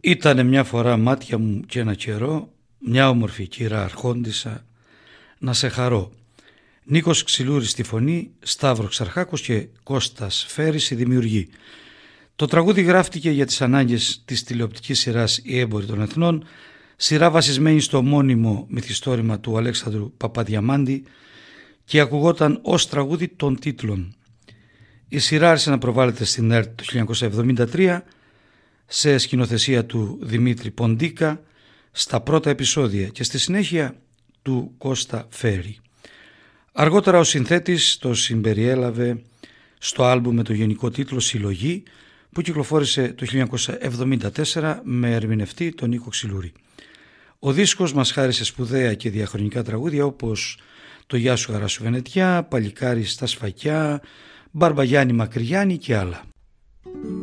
Ήτανε μια φορά μάτια μου και ένα καιρό, μια όμορφη κυρά αρχόντισσα, να σε χαρώ. Νίκος Ξυλούρης στη φωνή, Σταύρο Ξαρχάκος και Κώστας Φέρης η δημιουργή. Το τραγούδι γράφτηκε για τις ανάγκες της τηλεοπτικής σειράς «Οι έμποροι των εθνών», σειρά βασισμένη στο μόνιμο μυθιστόρημα του Αλέξανδρου Παπαδιαμάντη και ακουγόταν ως τραγούδι των τίτλων. Η σειρά άρχισε να προβάλλεται στην ΕΡΤ το 1973 σε σκηνοθεσία του Δημήτρη Ποντίκα στα πρώτα επεισόδια και στη συνέχεια του Κώστα Φέρη. Αργότερα ο συνθέτης το συμπεριέλαβε στο άλμπουμ με το γενικό τίτλο «Συλλογή» που κυκλοφόρησε το 1974 με ερμηνευτή τον Νίκο Ξυλούρη. Ο δίσκος μας χάρισε σπουδαία και διαχρονικά τραγούδια όπως «Το Γεια σου χαρά σου Βενετιά», «Παλικάρι στα σφακιά», «Μπαρμπαγιάννη Μακρυγιάννη» και άλλα.